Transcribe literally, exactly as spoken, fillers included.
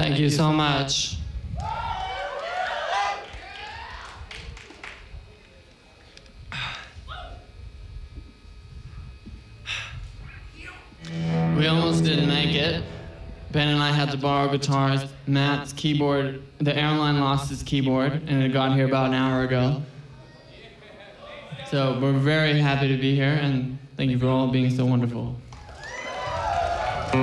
Thank you so much. We almost didn't make it. Ben and I had to borrow guitars. Matt's keyboard, the airline lost his keyboard, and it got here about an hour ago. So we're very happy to be here, and thank you for all being so wonderful.